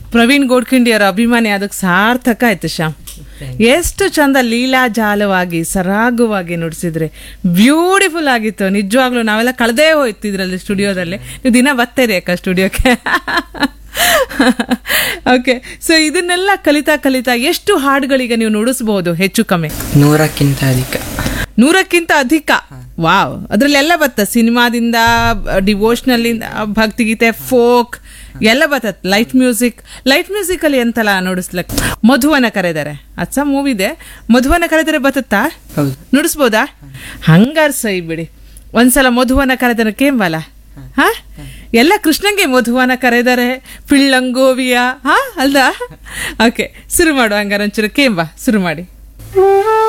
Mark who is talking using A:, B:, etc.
A: ಪ್ರವೀಣ್ ಗೋಡ್ಖಿಂಡಿಯವರ ಅಭಿಮಾನಿ ಅದಕ್ಕೆ ಸಾರ್ಥಕ ಆಯ್ತು ಶ್ಯಾಮ್. ಎಷ್ಟು ಚಂದ ಲೀಲಾಜಾಲವಾಗಿ ಸರಾಗವಾಗಿ ನುಡಿಸಿದ್ರೆ, ಬ್ಯೂಟಿಫುಲ್ ಆಗಿತ್ತು ನಿಜವಾಗ್ಲೂ. ನಾವೆಲ್ಲ ಕಳೆದೇ ಹೋಯ್ತು ಇದರಲ್ಲಿ ಸ್ಟುಡಿಯೋದಲ್ಲಿ. ನೀವು ದಿನ ಬರ್ತೀರಿ ಅಕ್ಕ ಸ್ಟುಡಿಯೋಕ್ಕೆ. ಓಕೆ, ಸೊ ಇದನ್ನೆಲ್ಲ ಕಲಿತಾ ಎಷ್ಟು ಹಾಡುಗಳಿಗೆ ನೀವು ನುಡಿಸಬಹುದು ಹೆಚ್ಚು ಕಮ್ಮಿ? 100ಕ್ಕಿಂತ ಅಧಿಕ. ವಾವ್, ಅದ್ರಲ್ಲೆಲ್ಲ ಬತ್ತ, ಸಿನಿಮಾದಿಂದ, ಡಿವೋಷನಲ್ ಇಂದ, ಭಕ್ತಿಗೀತೆ, ಫೋಕ್ ಎಲ್ಲ ಬರ್ತತ್. ಲೈಟ್ ಮ್ಯೂಸಿಕ್ ಅಲ್ಲಿ ಎಂತಲ್ಲ ನುಡಿಸ್ಲಕ್. ಮಧುವನ ಕರೆದರೆ ಅಚ್ಚ ಮೂವಿದೆ, ಮಧುವನ ಕರೆದರೆ ಬತ್ತತ್ತಾ? ನುಡಿಸ್ಬೋದಾ? ಹಂಗಾರ ಸೈ ಬಿಡಿ, ಒಂದ್ಸಲ ಮಧುವನ ಕರೆದರೆ ಕೇಂಬಲ. ಹಾ, ಎಲ್ಲ ಕೃಷ್ಣಂಗೆ ಮಧುವನ ಕರೆದರೆ ಪಿಳ್ಳಂಗೋವಿಯ. ಹಾ ಅಲ್ದಾ? ಓಕೆ, ಶುರು ಮಾಡು ಹಂಗಾರ, ಒಂಚೂರು ಕೇಂಬ ಶುರು ಮಾಡಿ.